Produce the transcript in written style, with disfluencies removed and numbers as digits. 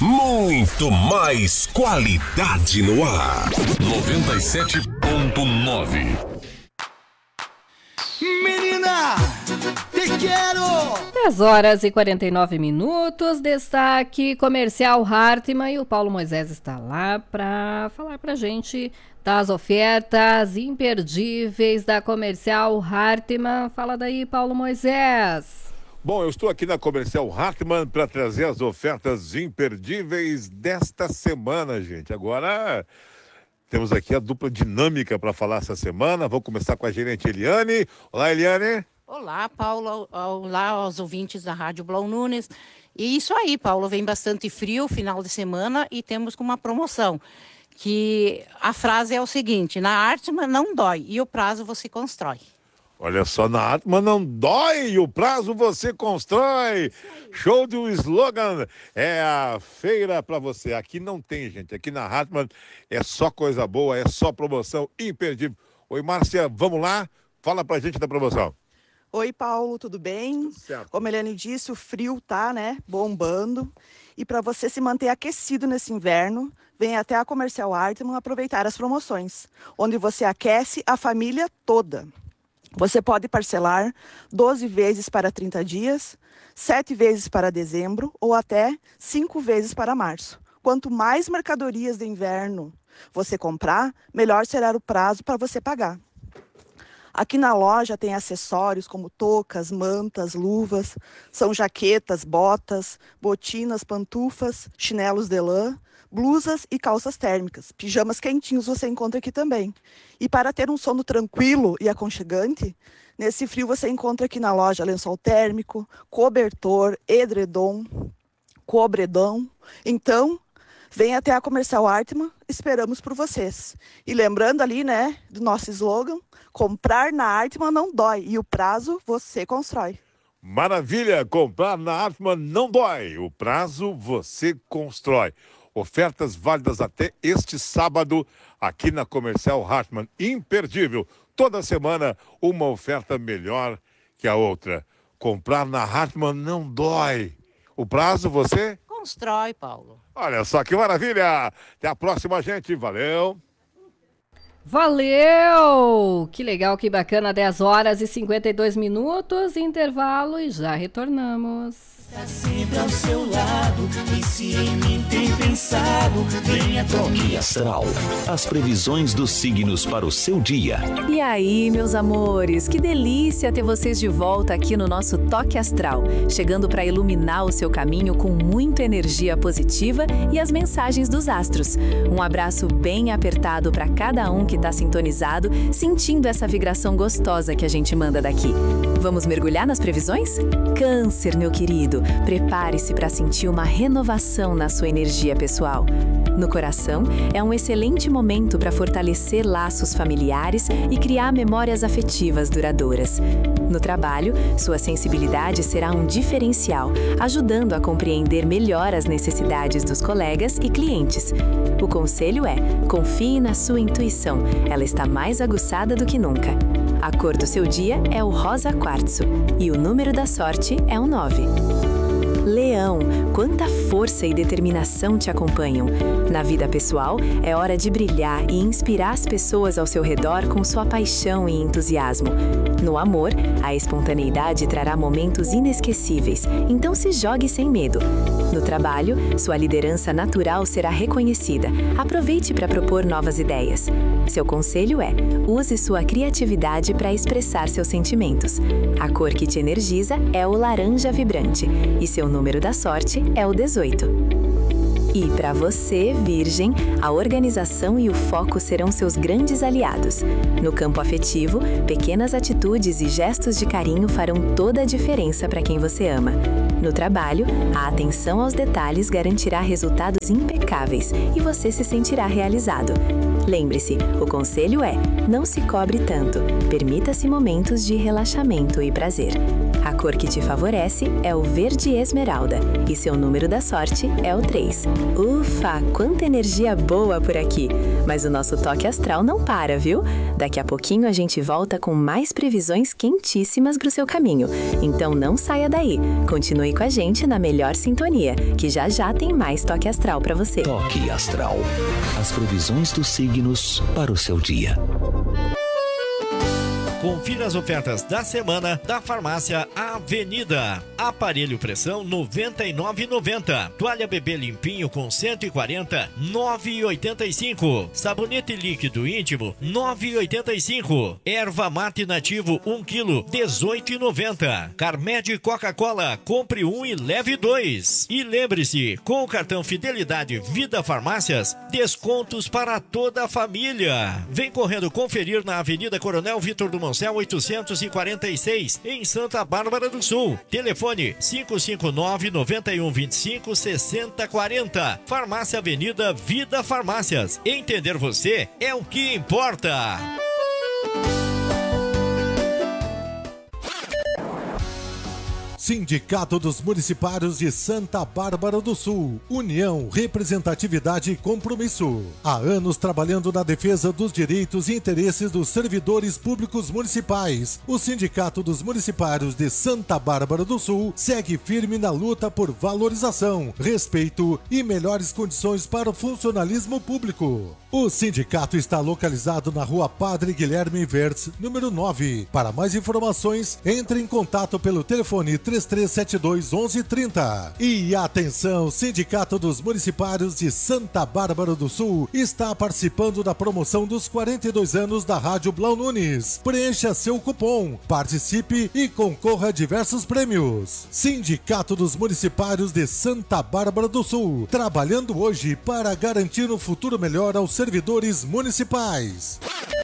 Muito mais qualidade no ar. 97.9. Menina, te quero! 10 horas e 49 minutos, destaque comercial Hartmann, e o Paulo Moisés está lá para falar pra gente das ofertas imperdíveis da comercial Hartmann. Fala daí, Paulo Moisés. Bom, eu estou aqui na Comercial Hartmann para trazer as ofertas imperdíveis desta semana, gente. Agora temos aqui a dupla dinâmica para falar essa semana. Vou começar com a gerente Eliane. Olá, Eliane. Olá, Paulo. Olá aos ouvintes da Rádio Blau Nunes. E isso aí, Paulo, vem bastante frio final de semana e temos com uma promoção. Que a frase é o seguinte: na Hartmann não dói e o prazo você constrói. Olha só, na Hartmann não dói, o prazo você constrói. Show do slogan, é a feira para você. Aqui não tem, gente, aqui na Hartmann é só coisa boa, é só promoção imperdível. Oi, Márcia, vamos lá? Fala pra gente da promoção. Oi, Paulo, tudo bem? Certo. Como a Eliane disse, o frio tá, né, bombando. E para você se manter aquecido nesse inverno, vem até a Comercial Hartmann aproveitar as promoções, onde você aquece a família toda. Você pode parcelar 12 vezes para 30 dias, 7 vezes para dezembro ou até 5 vezes para março. Quanto mais mercadorias de inverno você comprar, melhor será o prazo para você pagar. Aqui na loja tem acessórios como toucas, mantas, luvas, são jaquetas, botas, botinas, pantufas, chinelos de lã, blusas e calças térmicas. Pijamas quentinhos você encontra aqui também. E para ter um sono tranquilo e aconchegante, nesse frio você encontra aqui na loja lençol térmico, cobertor, edredom, cobredão. Então, vem até a Comercial Hartmann, esperamos por vocês. E lembrando ali, né, do nosso slogan, comprar na Hartmann não dói e o prazo você constrói. Maravilha, comprar na Hartmann não dói, o prazo você constrói. Ofertas válidas até este sábado aqui na Comercial Hartmann. Imperdível. Toda semana uma oferta melhor que a outra. Comprar na Hartmann não dói. O prazo você Constrói, Paulo. Olha só que maravilha. Até a próxima, gente. Valeu. Valeu! Que legal, que bacana. 10 horas e 52 minutos, intervalo e já retornamos. Tá sempre ao seu lado, e se em mim tem pensado, venha Toque Astral. As previsões dos signos para o seu dia. E aí, meus amores, que delícia ter vocês de volta aqui no nosso Toque Astral, chegando para iluminar o seu caminho com muita energia positiva e as mensagens dos astros. Um abraço bem apertado para cada um que está sintonizado, sentindo essa vibração gostosa que a gente manda daqui. Vamos mergulhar nas previsões? Câncer, meu querido, prepare-se para sentir uma renovação na sua energia pessoal. No coração, é um excelente momento para fortalecer laços familiares e criar memórias afetivas duradouras. No trabalho, sua sensibilidade será um diferencial, ajudando a compreender melhor as necessidades dos colegas e clientes. O conselho é: confie na sua intuição, ela está mais aguçada do que nunca. A cor do seu dia é o rosa quartzo e o número da sorte é o 9. Leão, quanta força e determinação te acompanham. Na vida pessoal, é hora de brilhar e inspirar as pessoas ao seu redor com sua paixão e entusiasmo. No amor, a espontaneidade trará momentos inesquecíveis, então se jogue sem medo. No trabalho, sua liderança natural será reconhecida. Aproveite para propor novas ideias. Seu conselho é: use sua criatividade para expressar seus sentimentos. A cor que te energiza é o laranja vibrante e seu número da sorte é o 18. E para você, Virgem, a organização e o foco serão seus grandes aliados. No campo afetivo, pequenas atitudes e gestos de carinho farão toda a diferença para quem você ama. No trabalho, a atenção aos detalhes garantirá resultados impecáveis e você se sentirá realizado. Lembre-se, o conselho é: não se cobre tanto, permita-se momentos de relaxamento e prazer. A cor que te favorece é o verde esmeralda e seu número da sorte é o 3. Ufa, quanta energia boa por aqui! Mas o nosso toque astral não para, viu? Daqui a pouquinho a gente volta com mais previsões quentíssimas para o seu caminho. Então não saia daí. Continue com a gente na melhor sintonia, que já já tem mais toque astral para você. Toque astral. As previsões dos signos para o seu dia. Confira as ofertas da semana da Farmácia Avenida. Aparelho pressão R$ 99,90. Toalha bebê limpinho com 140, R$ 9,85. Sabonete líquido íntimo, R$ 9,85. Erva mate nativo 1 kg, R$ 18,90. Carmed Coca-Cola, compre 1 e leve 2. E lembre-se, com o cartão Fidelidade Vida Farmácias, descontos para toda a família. Vem correndo conferir na Avenida Coronel Vitor do Moncel 846, em Santa Bárbara do Sul. Telefone 559-9125-6040. Farmácia Avenida Vida Farmácias. Entender você é o que importa. Sindicato dos Municipários de Santa Bárbara do Sul. União, representatividade e compromisso. Há anos trabalhando na defesa dos direitos e interesses dos servidores públicos municipais. O Sindicato dos Municipários de Santa Bárbara do Sul segue firme na luta por valorização, respeito e melhores condições para o funcionalismo público. O sindicato está localizado na Rua Padre Guilherme Verts, número 9. Para mais informações, entre em contato pelo telefone 3372-1130. E atenção, Sindicato dos Municipários de Santa Bárbara do Sul está participando da promoção dos 42 anos da Rádio Blau Nunes. Preencha seu cupom, participe e concorra a diversos prêmios. Sindicato dos Municipários de Santa Bárbara do Sul, trabalhando hoje para garantir um futuro melhor aos servidores municipais.